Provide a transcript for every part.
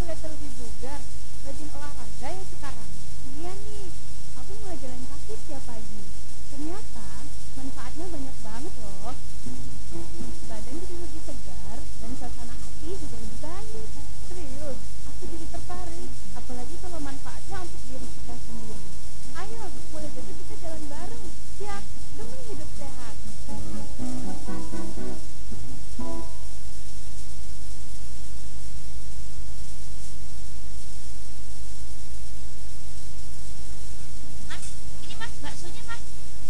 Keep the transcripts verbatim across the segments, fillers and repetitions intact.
kelihatan lebih bugar, rajin olahraga ya sekarang. Iya nih, aku mulai jalan kaki setiap pagi. Ternyata manfaatnya banyak banget loh. Badan jadi lebih segar dan suasana hati juga lebih baik. Serius, aku jadi tertarik. Apalagi kalau manfaatnya untuk diri kita sendiri. Ayo, mulai besok kita jalan bareng. Siap, demi hidup sehat. Mas, ini mas, baksonya mas.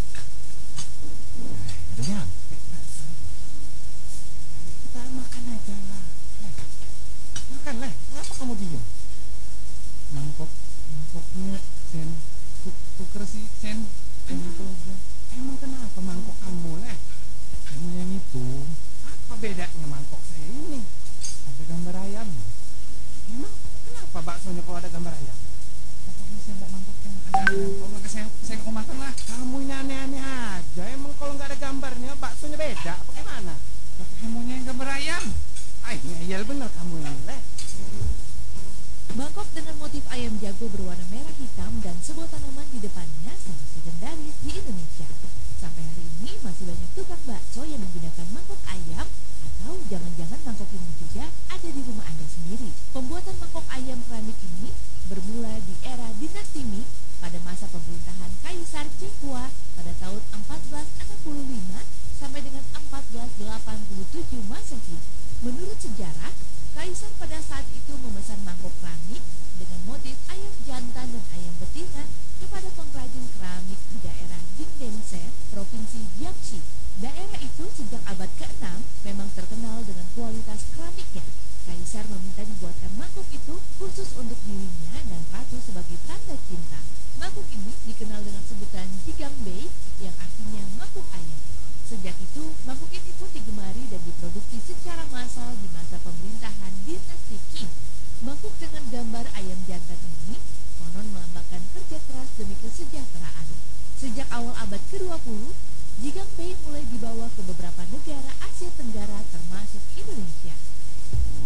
Udah nyampe bakso. Kita makan aja lah. Eh, makan lah. Kenapa kamu diam? Mangkok, mangkoknya sen, tu- tuker si sen. Itu aja. Emang kenapa mangkok kamu lah? Kamu yang itu. Apa bedanya mangkok saya ini? Ada gambar ayam. Emang kenapa baksonya kalau ada gambar ayam? Pokoknya saya mau mangkok yang ada ayam. Kalau nggak saya, saya nggak mau makan lah. Kamu ini aneh-aneh aja. Emang kalau nggak ada gambarnya baksonya beda. Apa gimana? Pokoknya maunya yang gambar ayam. Ah, ini ayam bener kamu ini leh. Mangkok dengan motif ayam jago berwarna merah hitam dan sebuah tanaman di depannya sangat legendaris di Indonesia. Sampai hari ini masih banyak tukang bakso yang menggunakan mangkok ayam atau jangan-jangan mangkok ini juga ada di rumah Anda sendiri. Pembuatan mangkok ayam keramik ini bermula di era dinasti Ming pada masa pemerintahan Kaisar Qinghua pada tahun empat belas enam puluh lima sampai dengan empat belas delapan puluh tujuh Masehi. Menurut sejarah, Kaisar pada saat itu memesan mangkok keramik dengan motif ayam jantan dan ayam betina kepada pengrajin keramik di daerah Jingdengzhen, Provinsi Jiangxi. Daerah itu sejak abad keenam memang terkenal dengan kualitas keramiknya. Kaisar meminta dibuatkan mangkok itu khusus untuk dirinya dan ratu sebagai tanda cinta. Mangkok ini dikenal dengan sebutan Jigangbei yang artinya mangkok ayam. Sejak itu, mangkok ini pun digemari dan diproduksi secara massal di masa pemerintahan dinasti Qing. Mangkok dengan gambar ayam jantan ini konon melambangkan kerja keras demi kesejahteraan. Sejak awal abad kedua puluh, Jigangbei mulai dibawa ke beberapa negara Asia Tenggara termasuk Indonesia.